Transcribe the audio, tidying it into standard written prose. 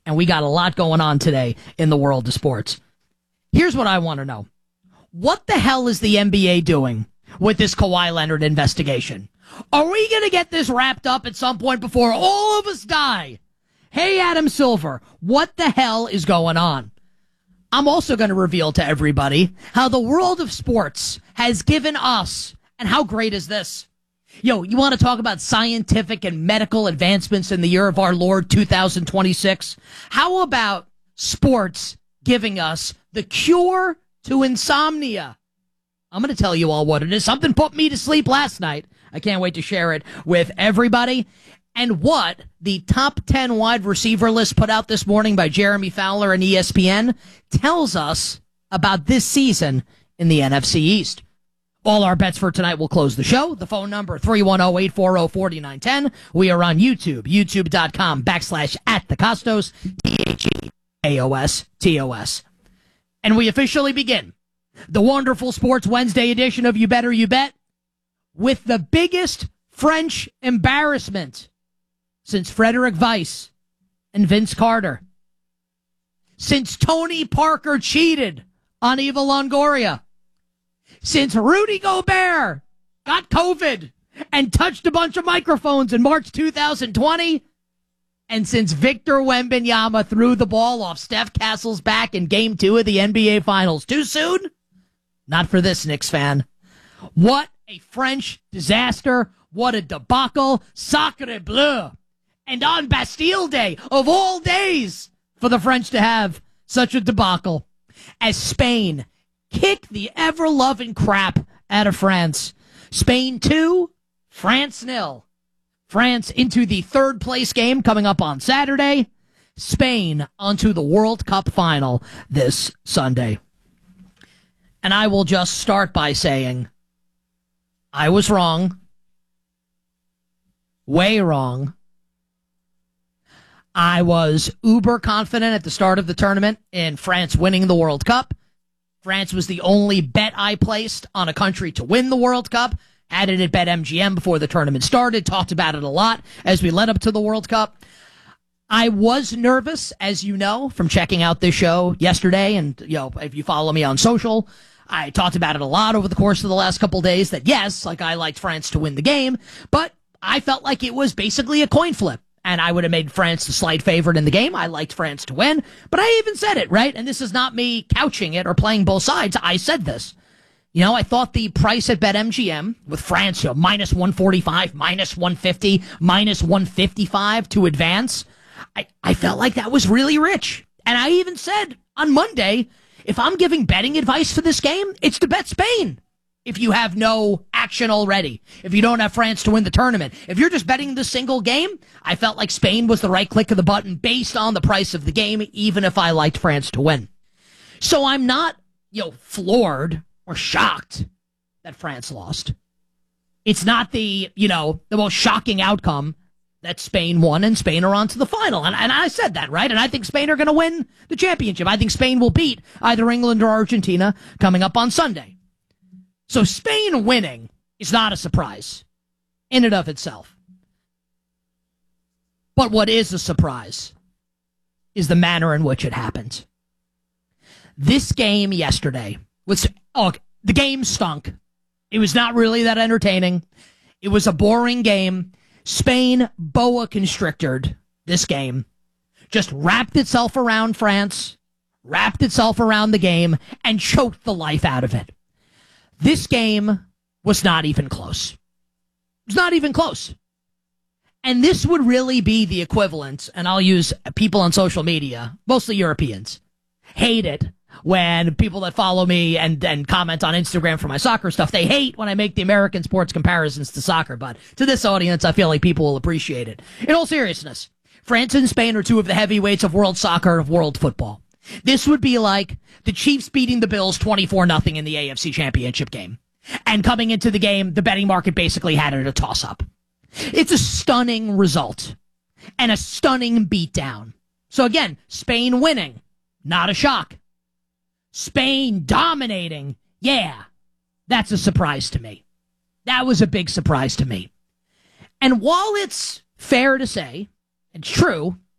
And we got a lot going on today in the world of sports. Here's what I want to know. What the hell is the NBA doing with this Kawhi Leonard investigation? Are we going to get this wrapped up at some point before all of us die? Hey, Adam Silver, what the hell is going on? I'm also going to reveal to everybody how the world of sports has given us, and how great is this? Yo, you want to talk about scientific and medical advancements in the year of our Lord 2026? How about sports giving us the cure to insomnia? I'm going to tell you all what it is. Something put me to sleep last night. I can't wait to share it with everybody. And what the top 10 wide receiver list put out this morning by Jeremy Fowler and ESPN tells us about this season in the NFC East. All our bets for tonight will close the show. The phone number, 310-840-4910. We are on YouTube, youtube.com/@thecostos, THEAOSTOS. And we officially begin the wonderful Sports Wednesday edition of You Better You Bet with the biggest French embarrassment since Frederick Weiss and Vince Carter. Since Tony Parker cheated on Eva Longoria. Since Rudy Gobert got COVID and touched a bunch of microphones in March 2020. And since Victor Wembanyama threw the ball off Steph Castle's back in Game 2 of the NBA Finals. Too soon? Not for this Knicks fan. What a French disaster. What a debacle. Sacre bleu. And on Bastille Day, of all days, for the French to have such a debacle, as Spain kicked the ever-loving crap out of France. Spain 2, France 0. France into the third-place game coming up on Saturday. Spain onto the World Cup final this Sunday. And I will just start by saying, I was wrong. Way wrong. I was uber confident at the start of the tournament in France winning the World Cup. France was the only bet I placed on a country to win the World Cup. Had it at BetMGM before the tournament started. Talked about it a lot as we led up to the World Cup. I was nervous, as you know, from checking out this show yesterday. And, you know, if you follow me on social, I talked about it a lot over the course of the last couple days that, yes, like I liked France to win the game, but I felt like it was basically a coin flip. And I would have made France the slight favorite in the game. I liked France to win. But I even said it, right? And this is not me couching it or playing both sides. I said this. You know, I thought the price at BetMGM with France, you know, minus 145, minus 150, minus 155 to advance. I felt like that was really rich. And I even said on Monday, if I'm giving betting advice for this game, it's to bet Spain. If you have no action already, if you don't have France to win the tournament, if you're just betting the single game, I felt like Spain was the right click of the button based on the price of the game, even if I liked France to win. So I'm not, you know, floored or shocked that France lost. It's not the, you know, the most shocking outcome that Spain won and Spain are on to the final. And I said that, right? And I think Spain are going to win the championship. I think Spain will beat either England or Argentina coming up on Sunday. So Spain winning is not a surprise in and of itself. But what is a surprise is the manner in which it happened. This game yesterday was, the game stunk. It was not really that entertaining. It was a boring game. Spain boa constrictored this game. Just wrapped itself around France, wrapped itself around the game, and choked the life out of it. This game was not even close. It was not even close. And this would really be the equivalent, and I'll use people on social media, mostly Europeans, hate it when people that follow me and comment on Instagram for my soccer stuff, they hate when I make the American sports comparisons to soccer. But to this audience, I feel like people will appreciate it. In all seriousness, France and Spain are two of the heavyweights of world soccer, of world football. This would be like the Chiefs beating the Bills 24-0 in the AFC Championship game. And coming into the game, the betting market basically had it a toss-up. It's a stunning result and a stunning beatdown. So again, Spain winning, not a shock. Spain dominating, yeah, that's a surprise to me. That was a big surprise to me. And while it's fair to say, it's true,